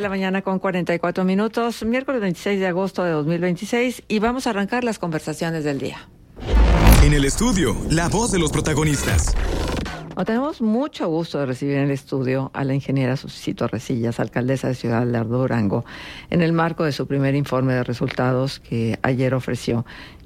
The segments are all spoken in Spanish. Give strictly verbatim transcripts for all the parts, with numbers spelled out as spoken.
la mañana con cuarenta y cuatro minutos, miércoles veintiséis de agosto de dos mil veintiséis, y vamos a arrancar las conversaciones del día. En el estudio, la voz de los protagonistas. Bueno, tenemos mucho gusto de recibir en el estudio a la ingeniera Suscito Resillas, alcaldesa de Ciudad Lerdo, Durango, en el marco de su primer informe de resultados que ayer ofreció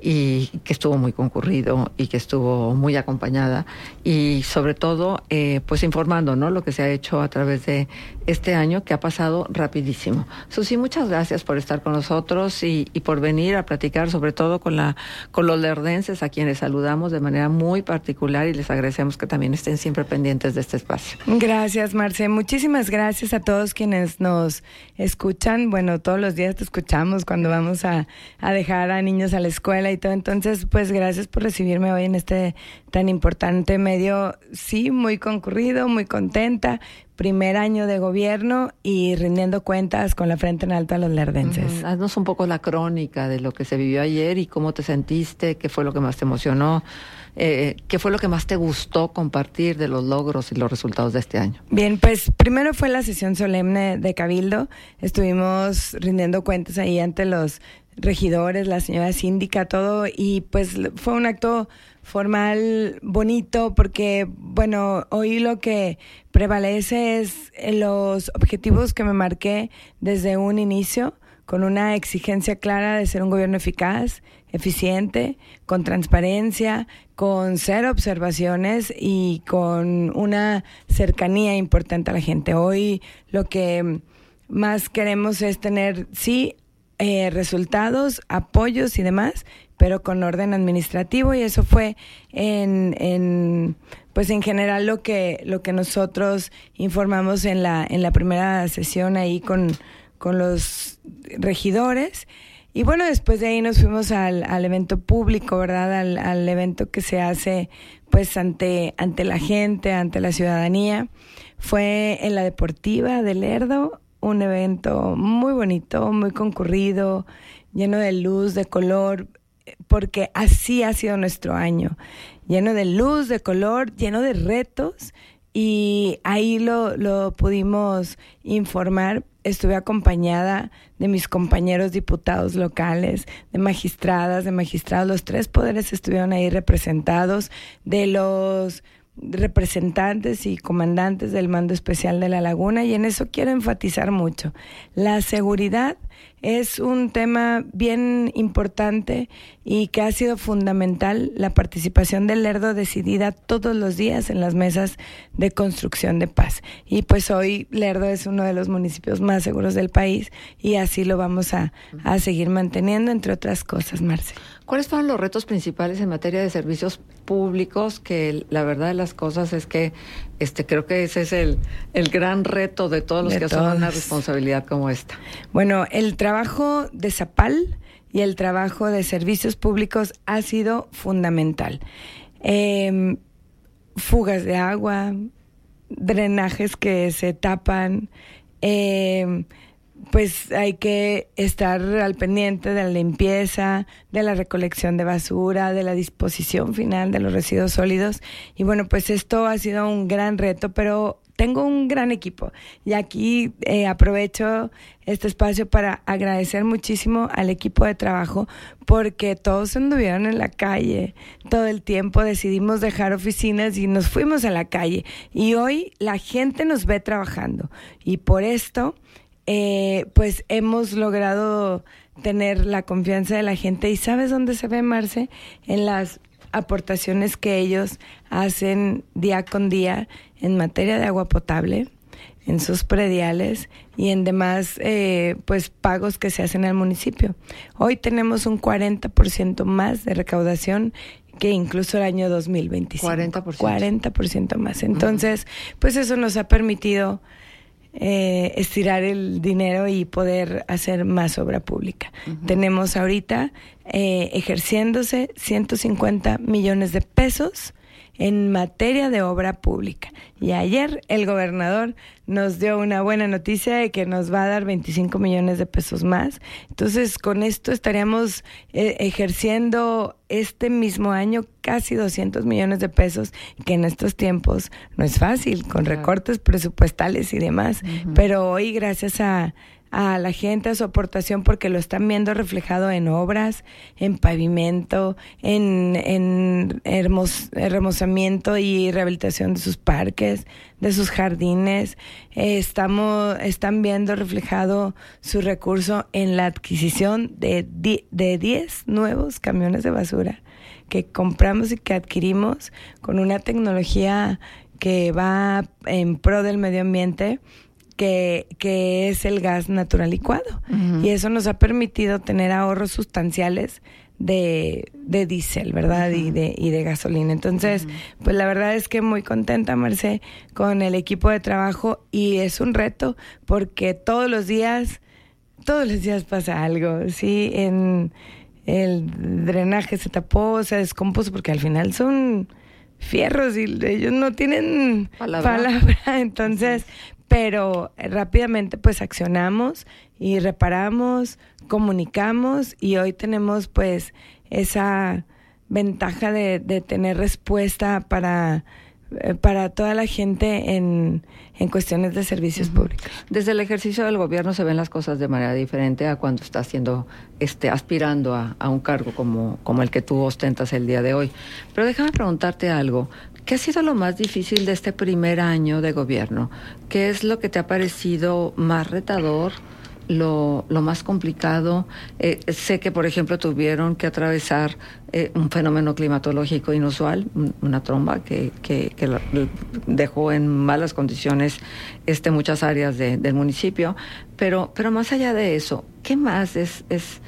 y que estuvo muy concurrido y que estuvo muy acompañada y sobre todo eh, pues informando, ¿no?, lo que se ha hecho a través de este año que ha pasado rapidísimo. Susi, muchas gracias por estar con nosotros y, y por venir a platicar sobre todo con la con los lerdenses, a quienes saludamos de manera muy particular y les agradecemos que también estén siempre pendientes de este espacio. Gracias, Marce. Muchísimas gracias a todos quienes nos escuchan. Bueno, todos los días te escuchamos cuando vamos a, a dejar a niños a la escuela y todo. Entonces, pues gracias por recibirme hoy en este tan importante medio. Sí, muy concurrido, muy contenta. Primer año de gobierno y rindiendo cuentas con la frente en alto a los lerdenses. Uh-huh. Haznos un poco la crónica de lo que se vivió ayer y cómo te sentiste, qué fue lo que más te emocionó, eh, qué fue lo que más te gustó compartir de los logros y los resultados de este año. Bien, pues primero fue la sesión solemne de Cabildo. Estuvimos rindiendo cuentas ahí ante los regidores, la señora síndica, todo, y pues fue un acto formal bonito porque, bueno, hoy lo que prevalece es los objetivos que me marqué desde un inicio, con una exigencia clara de ser un gobierno eficaz, eficiente, con transparencia, con cero observaciones y con una cercanía importante a la gente. Hoy lo que más queremos es tener, sí, Eh, resultados, apoyos y demás, pero con orden administrativo, y eso fue en, en pues en general lo que lo que nosotros informamos en la en la primera sesión ahí con, con los regidores. Y bueno, después de ahí nos fuimos al, al evento público, ¿verdad? Al, al evento que se hace pues ante, ante la gente, ante la ciudadanía. Fue en la Deportiva de Lerdo, un evento muy bonito, muy concurrido, lleno de luz, de color, porque así ha sido nuestro año, lleno de luz, de color, lleno de retos, y ahí lo, lo pudimos informar. Estuve acompañada de mis compañeros diputados locales, de magistradas, de magistrados, los tres poderes estuvieron ahí representados, de los representantes y comandantes del Mando Especial de la Laguna, y en eso quiero enfatizar mucho. La seguridad es un tema bien importante y que ha sido fundamental la participación del Lerdo decidida todos los días en las mesas de construcción de paz. Y pues hoy Lerdo es uno de los municipios más seguros del país y así lo vamos a, a seguir manteniendo, entre otras cosas, Marce. ¿Cuáles fueron los retos principales en materia de servicios públicos? Que la verdad de las cosas es que este creo que ese es el, el gran reto de todos los de que todos. asumen una responsabilidad como esta. Bueno, el trabajo de Zapal y el trabajo de servicios públicos ha sido fundamental. Eh, fugas de agua, drenajes que se tapan, eh, pues hay que estar al pendiente de la limpieza, de la recolección de basura, de la disposición final de los residuos sólidos. Y bueno, pues esto ha sido un gran reto, pero tengo un gran equipo. Y aquí eh, aprovecho este espacio para agradecer muchísimo al equipo de trabajo, porque todos anduvieron en la calle todo el tiempo. Decidimos dejar oficinas y nos fuimos a la calle. Y hoy la gente nos ve trabajando. Y por esto Eh, pues hemos logrado tener la confianza de la gente. ¿Y sabes dónde se ve, Marce? En las aportaciones que ellos hacen día con día en materia de agua potable, en sus prediales y en demás eh, pues pagos que se hacen al municipio. Hoy tenemos un cuarenta por ciento más de recaudación que incluso el año dos mil veinticinco. cuarenta por ciento. cuarenta por ciento más. Entonces, uh-huh. pues eso nos ha permitido Eh, estirar el dinero y poder hacer más obra pública. Uh-huh. Tenemos ahorita eh, ejerciéndose ciento cincuenta millones de pesos en materia de obra pública. Y ayer el gobernador nos dio una buena noticia de que nos va a dar veinticinco millones de pesos más. Entonces, con esto estaríamos eh, ejerciendo este mismo año casi doscientos millones de pesos, que en estos tiempos no es fácil, con claro. recortes presupuestales y demás. Uh-huh. Pero hoy, gracias a a la gente, a su aportación, porque lo están viendo reflejado en obras, en pavimento, en, en hermos, remozamiento y rehabilitación de sus parques, de sus jardines. Eh, estamos, están viendo reflejado su recurso en la adquisición de, di, de diez nuevos camiones de basura que compramos y que adquirimos con una tecnología que va en pro del medio ambiente, Que, que es el gas natural licuado. Uh-huh. Y eso nos ha permitido tener ahorros sustanciales de, de diésel, ¿verdad? Uh-huh. Y de, y de gasolina. Entonces, uh-huh. pues la verdad es que muy contenta, Marce, con el equipo de trabajo, y es un reto porque todos los días, todos los días pasa algo, ¿sí? En el drenaje se tapó, se descompuso, porque al final son fierros y ellos no tienen palabra, palabra. Entonces, pero rápidamente pues accionamos y reparamos, comunicamos, y hoy tenemos pues esa ventaja de, de tener respuesta para, eh, para toda la gente en, en cuestiones de servicios uh-huh. públicos. Desde el ejercicio del gobierno se ven las cosas de manera diferente a cuando estás haciendo, este, aspirando a, a un cargo como, como el que tú ostentas el día de hoy. Pero déjame preguntarte algo. ¿Qué ha sido lo más difícil de este primer año de gobierno? ¿Qué es lo que te ha parecido más retador, lo, lo más complicado? Eh, sé que, por ejemplo, tuvieron que atravesar eh, un fenómeno climatológico inusual, una tromba que, que, que dejó en malas condiciones este, muchas áreas de, del municipio. Pero, pero más allá de eso, ¿qué más es, es,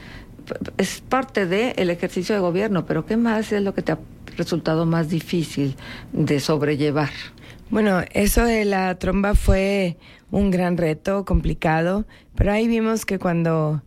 es parte del ejercicio de gobierno? Pero ¿qué más es lo que te ha resultado más difícil de sobrellevar? Bueno, eso de la tromba fue un gran reto, complicado, pero ahí vimos que cuando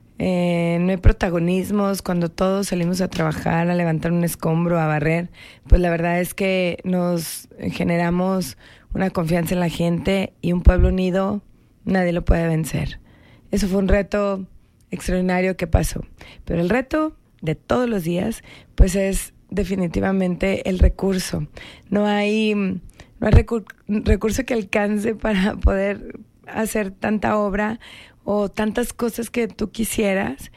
eh, no hay protagonismos, cuando todos salimos a trabajar, a levantar un escombro, a barrer, pues la verdad es que nos generamos una confianza en la gente, y un pueblo unido nadie lo puede vencer. Eso fue un reto extraordinario que pasó, pero el reto de todos los días pues es definitivamente el recurso. No hay, no hay recu- recurso que alcance para poder hacer tanta obra o tantas cosas que tú quisieras.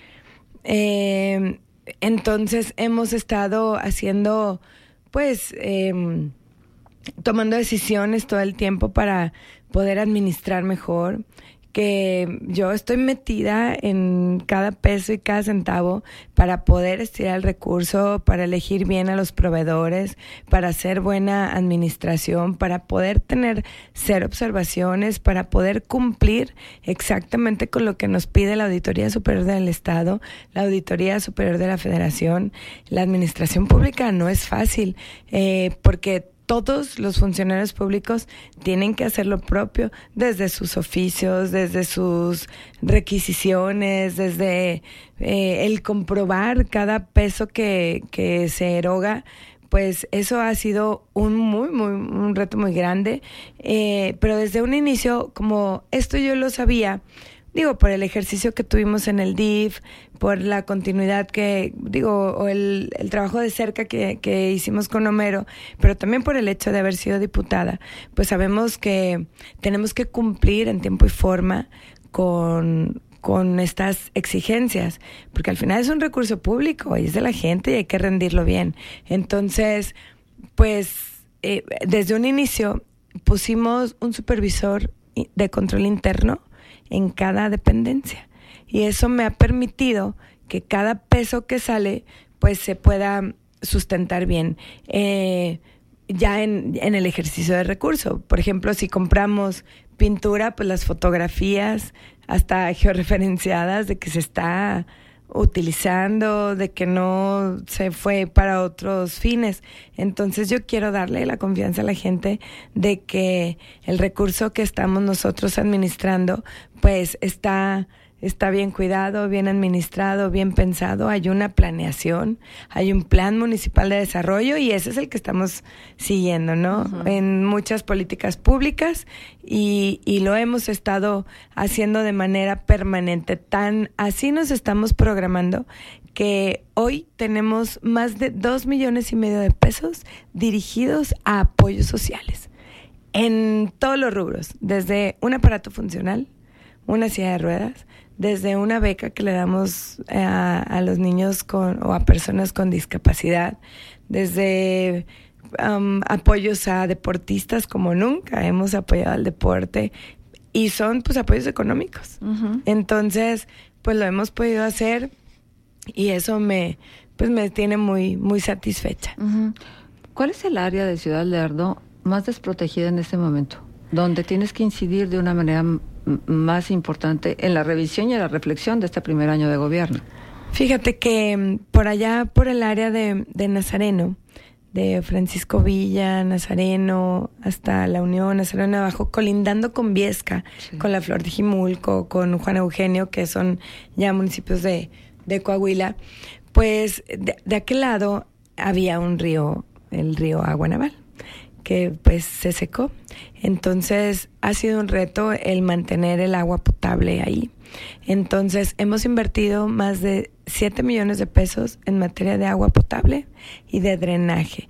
Eh, entonces hemos estado haciendo, pues, eh, tomando decisiones todo el tiempo para poder administrar mejor, que yo estoy metida en cada peso y cada centavo para poder estirar el recurso, para elegir bien a los proveedores, para hacer buena administración, para poder tener cero observaciones, para poder cumplir exactamente con lo que nos pide la Auditoría Superior del Estado, la Auditoría Superior de la Federación. La administración pública no es fácil, eh, porque todos los funcionarios públicos tienen que hacer lo propio, desde sus oficios, desde sus requisiciones, desde eh, el comprobar cada peso que, que se eroga. Pues eso ha sido un muy, muy, un reto muy grande. Eh, pero desde un inicio, como esto yo lo sabía, digo, por el ejercicio que tuvimos en el D I F, por la continuidad que, digo, o el, el trabajo de cerca que, que hicimos con Homero, pero también por el hecho de haber sido diputada, pues sabemos que tenemos que cumplir en tiempo y forma con, con estas exigencias, porque al final es un recurso público y es de la gente y hay que rendirlo bien. Entonces, pues, eh, desde un inicio pusimos un supervisor de control interno en cada dependencia, y eso me ha permitido que cada peso que sale pues se pueda sustentar bien eh, ya en, en el ejercicio de recurso. Por ejemplo, si compramos pintura, pues las fotografías hasta georreferenciadas de que se está utilizando, de que no se fue para otros fines. Entonces yo quiero darle la confianza a la gente de que el recurso que estamos nosotros administrando pues está está bien cuidado, bien administrado, bien pensado, hay una planeación, hay un plan municipal de desarrollo y ese es el que estamos siguiendo, ¿no? Uh-huh. En muchas políticas públicas y, y lo hemos estado haciendo de manera permanente. Tan así nos estamos programando que hoy tenemos más de dos millones y medio de pesos dirigidos a apoyos sociales en todos los rubros, desde un aparato funcional, una silla de ruedas, desde una beca que le damos a, a los niños con, o a personas con discapacidad, desde um, apoyos a deportistas como nunca hemos apoyado al deporte y son pues apoyos económicos. Uh-huh. Entonces, pues lo hemos podido hacer y eso me pues me tiene muy muy satisfecha. Uh-huh. ¿Cuál es el área de Ciudad Lerdo más desprotegida en este momento? Donde tienes que incidir de una manera m- más importante en la revisión y en la reflexión de este primer año de gobierno. Fíjate que por allá, por el área de, de Nazareno, de Francisco Villa, Nazareno, hasta La Unión, Nazareno abajo, colindando con Viesca, sí. con La Flor de Jimulco, con Juan Eugenio, que son ya municipios de, de Coahuila, pues de, de aquel lado había un río, el río Agua Naval, que pues se secó. Entonces ha sido un reto el mantener el agua potable ahí. Entonces hemos invertido más de siete millones de pesos en materia de agua potable y de drenaje.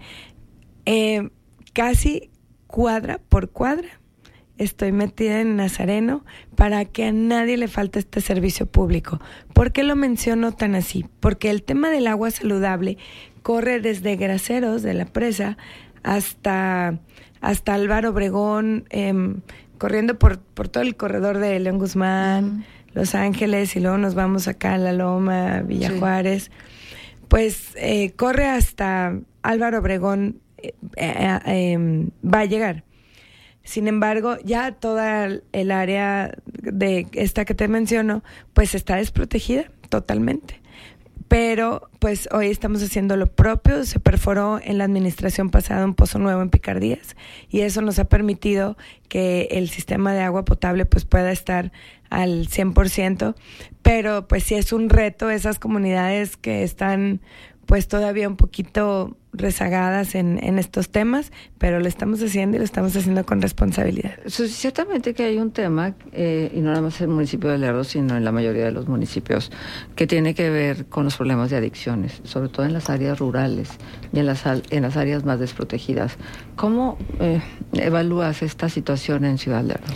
Eh, casi cuadra por cuadra estoy metida en Nazareno para que a nadie le falte este servicio público. ¿Por qué lo menciono tan así? Porque el tema del agua saludable corre desde Graceros de la presa hasta, hasta Álvaro Obregón, eh, corriendo por, por todo el corredor de León Guzmán, uh-huh. Los Ángeles, y luego nos vamos acá a La Loma, Villa sí. Juárez. Pues eh, corre hasta Álvaro Obregón, eh, eh, eh, va a llegar. Sin embargo, ya toda el área de esta que te menciono, pues está desprotegida totalmente. Pero pues hoy estamos haciendo lo propio. Se perforó en la administración pasada un pozo nuevo en Picardías y eso nos ha permitido que el sistema de agua potable pues pueda estar al cien por ciento, pero pues sí es un reto esas comunidades que están pues todavía un poquito rezagadas en, en estos temas, pero lo estamos haciendo y lo estamos haciendo con responsabilidad. Sí, ciertamente que hay un tema, eh, y no nada más en el municipio de Lerdo, sino en la mayoría de los municipios, que tiene que ver con los problemas de adicciones, sobre todo en las áreas rurales y en las, en las áreas más desprotegidas. ¿Cómo eh, evalúas esta situación en Ciudad Lerdo?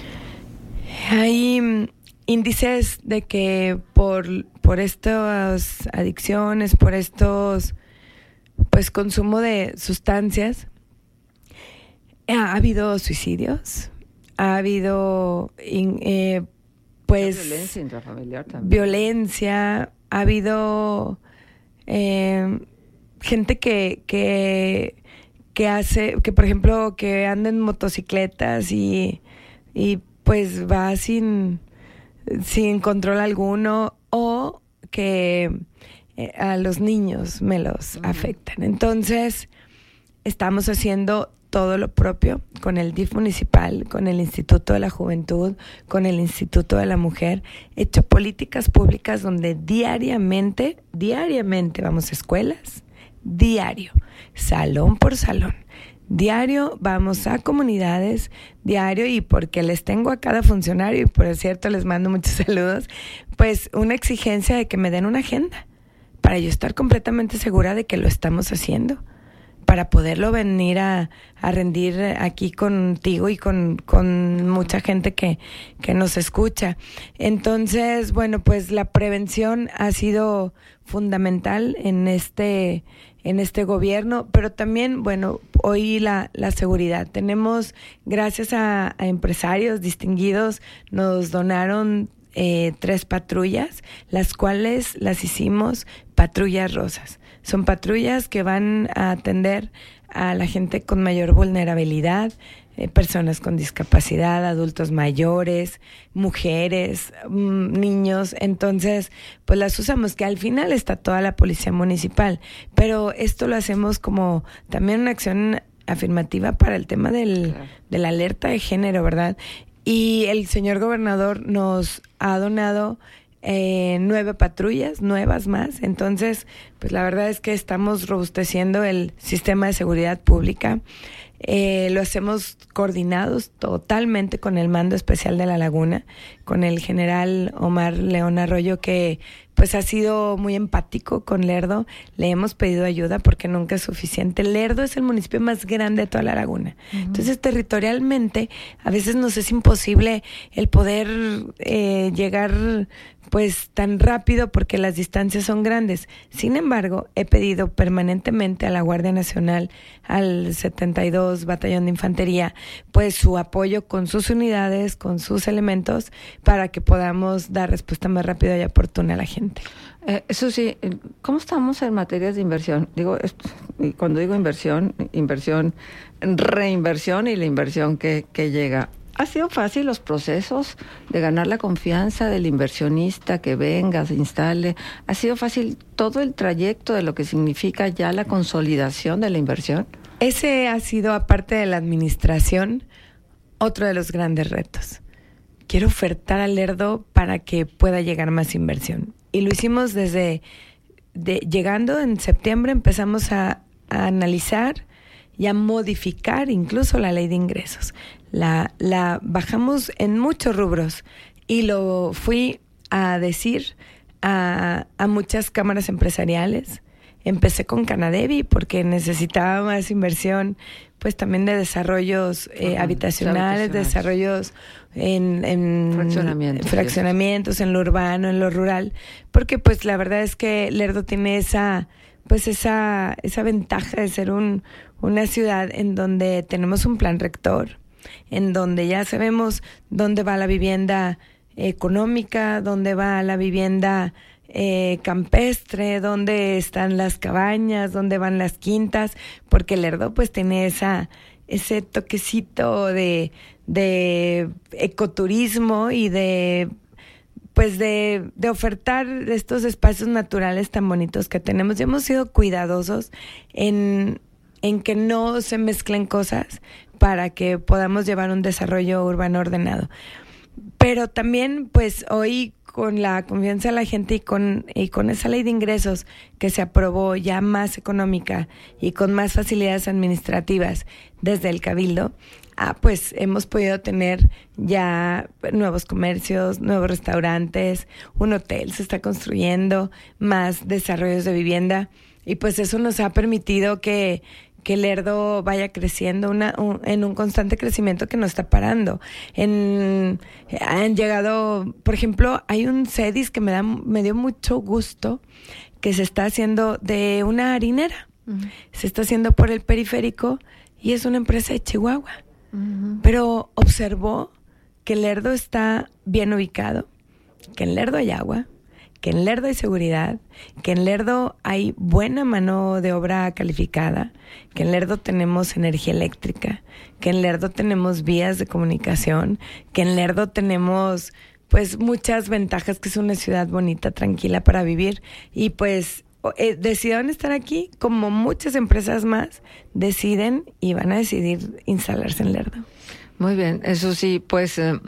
Hay um, índices de que por, por estas adicciones, por estos pues consumo de sustancias, ha habido suicidios, ha habido eh, pues violencia intrafamiliar también. Violencia, ha habido eh, gente que, que que hace, que por ejemplo que anda en motocicletas y, y pues va sin sin control alguno, o que eh, a los niños me los uh-huh. afectan. Entonces, estamos haciendo todo lo propio con el D I F municipal, con el Instituto de la Juventud, con el Instituto de la Mujer, hecho políticas públicas donde diariamente, diariamente vamos a escuelas, diario, salón por salón. Diario vamos a comunidades, diario, y porque les tengo a cada funcionario, y por cierto les mando muchos saludos, pues una exigencia de que me den una agenda para yo estar completamente segura de que lo estamos haciendo, para poderlo venir a, a rendir aquí contigo y con, con mucha gente que, que nos escucha. Entonces, bueno, pues la prevención ha sido fundamental en este en este gobierno, pero también, bueno, hoy la, la seguridad. Tenemos, gracias a, a empresarios distinguidos, nos donaron eh, tres patrullas, las cuales las hicimos patrullas rosas. Son patrullas que van a atender a la gente con mayor vulnerabilidad, eh, personas con discapacidad, adultos mayores, mujeres, mmm, niños. Entonces, pues las usamos, que al final está toda la policía municipal, pero esto lo hacemos como también una acción afirmativa para el tema del, claro. de la alerta de género, ¿verdad? Y el señor gobernador nos ha donado eh, nueve patrullas nuevas más. Entonces, pues la verdad es que estamos robusteciendo el sistema de seguridad pública. Eh, lo hacemos coordinados totalmente con el Mando Especial de la Laguna, con el general Omar León Arroyo, que pues ha sido muy empático con Lerdo. Le hemos pedido ayuda porque nunca es suficiente. Lerdo es el municipio más grande de toda la laguna. Uh-huh. Entonces, territorialmente, a veces nos es imposible el poder eh, llegar pues tan rápido porque las distancias son grandes. Sin embargo, he pedido permanentemente a la Guardia Nacional, al setenta y dos Batallón de Infantería, pues su apoyo con sus unidades, con sus elementos, para que podamos dar respuesta más rápida y oportuna a la gente. Eh, eso sí, ¿cómo estamos en materias de inversión? Digo, y cuando digo inversión, inversión, reinversión y la inversión que, que llega. ¿Ha sido fácil los procesos de ganar la confianza del inversionista que venga, se instale? ¿Ha sido fácil todo el trayecto de lo que significa ya la consolidación de la inversión? Ese ha sido, aparte de la administración, otro de los grandes retos. Quiero ofertar al Lerdo para que pueda llegar más inversión. Y lo hicimos desde, de, llegando en septiembre, empezamos a, a analizar y a modificar incluso la ley de ingresos. La, la bajamos en muchos rubros y lo fui a decir a, a muchas cámaras empresariales. Empecé con Canadevi porque necesitaba más inversión, pues también de desarrollos eh, uh-huh. habitacionales, desarrollos en, en fraccionamientos, fraccionamientos en lo urbano, en lo rural, porque pues la verdad es que Lerdo tiene esa pues esa esa ventaja de ser un una ciudad en donde tenemos un plan rector, en donde ya sabemos dónde va la vivienda económica, dónde va la vivienda eh, campestre, dónde están las cabañas, dónde van las quintas, porque Lerdo pues tiene esa ese toquecito de de ecoturismo y de pues de, de ofertar estos espacios naturales tan bonitos que tenemos. Y hemos sido cuidadosos en en que no se mezclen cosas para que podamos llevar un desarrollo urbano ordenado. Pero también, pues, hoy con la confianza de la gente y con, y con esa ley de ingresos que se aprobó ya más económica y con más facilidades administrativas desde el Cabildo, ah, pues hemos podido tener ya nuevos comercios, nuevos restaurantes, un hotel se está construyendo, más desarrollos de vivienda, y pues eso nos ha permitido que que Lerdo vaya creciendo una, un, en un constante crecimiento que no está parando. En, han llegado, por ejemplo, hay un CEDIS que me da me dio mucho gusto, que se está haciendo de una harinera. Uh-huh. Se está haciendo por el periférico y es una empresa de Chihuahua. Uh-huh. Pero observó que Lerdo está bien ubicado, que en Lerdo hay agua, que en Lerdo hay seguridad, que en Lerdo hay buena mano de obra calificada, que en Lerdo tenemos energía eléctrica, que en Lerdo tenemos vías de comunicación, que en Lerdo tenemos pues muchas ventajas, que es una ciudad bonita, tranquila para vivir, y pues eh, decidieron estar aquí, como muchas empresas más deciden y van a decidir instalarse en Lerdo. Muy bien, eso sí, pues eh,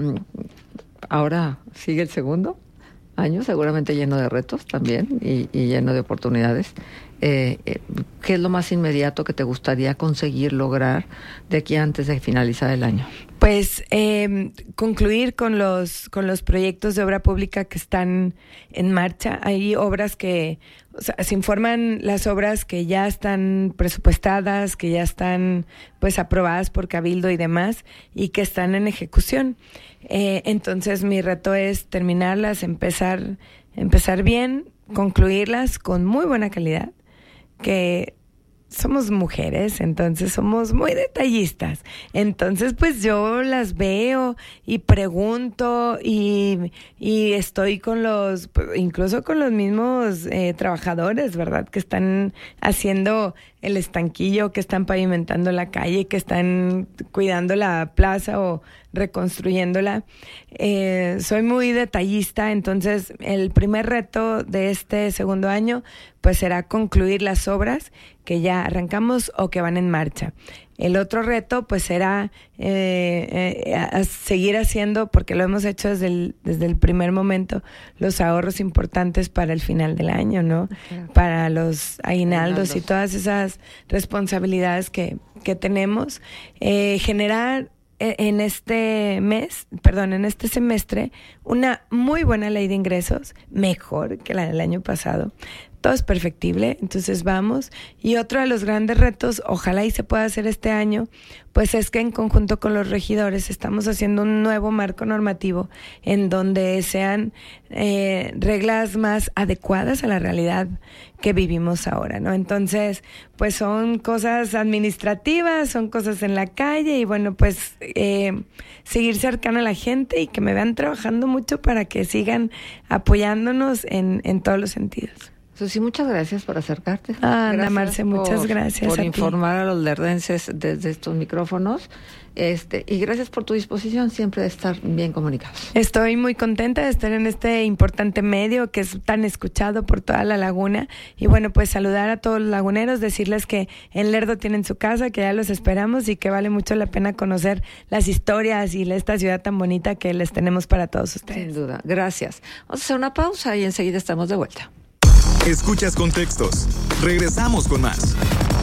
ahora sigue el segundo año, seguramente lleno de retos también y, y lleno de oportunidades. Eh, eh, ¿Qué es lo más inmediato que te gustaría conseguir lograr de aquí antes de finalizar el año? Pues eh, concluir con los con los proyectos de obra pública que están en marcha. Hay obras que, o sea, se informan las obras que ya están presupuestadas, que ya están pues aprobadas por Cabildo y demás, y que están en ejecución. Eh, entonces mi reto es terminarlas, empezar, empezar bien, concluirlas con muy buena calidad, que somos mujeres, entonces somos muy detallistas. Entonces, pues yo las veo y pregunto y, y estoy con los, incluso con los mismos eh, trabajadores, ¿verdad? Que están haciendo el estanquillo, que están pavimentando la calle, que están cuidando la plaza o reconstruyéndola. Eh, soy muy detallista, entonces el primer reto de este segundo año pues será concluir las obras que ya arrancamos o que van en marcha. El otro reto pues será eh, eh, a seguir haciendo, porque lo hemos hecho desde el, desde el primer momento, los ahorros importantes para el final del año, ¿no? Okay. Para los aguinaldos, aguinaldos y todas esas responsabilidades que, que tenemos. Eh, generar en este mes, perdón, en este semestre, una muy buena ley de ingresos, mejor que la del año pasado. Todo es perfectible, entonces vamos. Y otro de los grandes retos, ojalá y se pueda hacer este año, pues es que en conjunto con los regidores estamos haciendo un nuevo marco normativo en donde sean eh, reglas más adecuadas a la realidad que vivimos ahora, ¿no? Entonces, pues son cosas administrativas, son cosas en la calle y bueno, pues eh, seguir cercano a la gente y que me vean trabajando mucho para que sigan apoyándonos en, en todos los sentidos. Susi, muchas gracias por acercarte. Ah, Ana Marce, muchas gracias por a informar ti. a los lerdenses desde estos micrófonos. Este, y gracias por tu disposición siempre de estar bien comunicados. Estoy muy contenta de estar en este importante medio que es tan escuchado por toda la laguna. Y bueno, pues saludar a todos los laguneros, decirles que en Lerdo tienen su casa, que ya los esperamos y que vale mucho la pena conocer las historias y esta ciudad tan bonita que les tenemos para todos ustedes. Sin duda, gracias. Vamos a hacer una pausa y enseguida estamos de vuelta. Escuchas Contextos. Regresamos con más.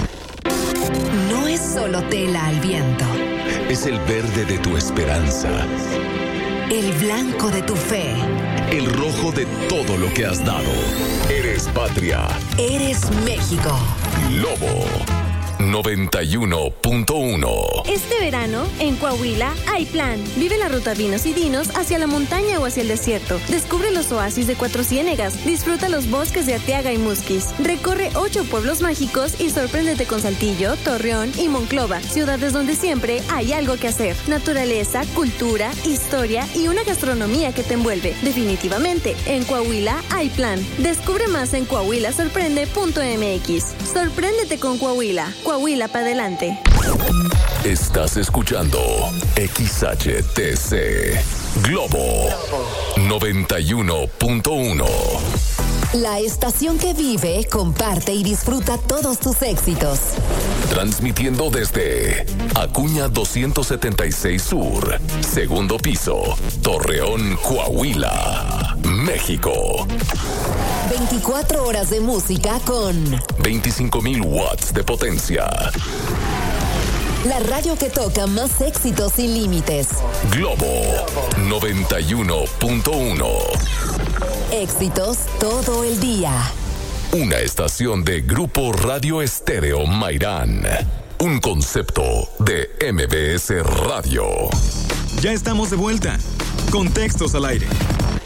No es solo tela al viento. Es el verde de tu esperanza. El blanco de tu fe. El rojo de todo lo que has dado. Eres patria. Eres México. Lobo noventa y uno punto uno. Este verano, en Coahuila, hay plan. Vive la ruta Vinos y Dinos hacia la montaña o hacia el desierto. Descubre los oasis de Cuatro Ciénegas. Disfruta los bosques de Arteaga y Musquis. Recorre ocho pueblos mágicos y sorpréndete con Saltillo, Torreón y Monclova. Ciudades donde siempre hay algo que hacer. Naturaleza, cultura, historia y una gastronomía que te envuelve. Definitivamente, en Coahuila hay plan. Descubre más en coahuila sorprende punto m x. Sorpréndete con Coahuila. Coahuila para adelante. Estás escuchando X H T C Globo noventa y uno punto uno. La estación que vive, comparte y disfruta todos tus éxitos. Transmitiendo desde Acuña doscientos setenta y seis Sur, segundo piso, Torreón, Coahuila, México. veinticuatro horas de música con veinticinco mil watts de potencia. La radio que toca más éxitos sin límites. Globo noventa y uno punto uno. Éxitos todo el día. Una estación de Grupo Radio Estéreo Mairán. Un concepto de M B S Radio. Ya estamos de vuelta. Contextos al aire.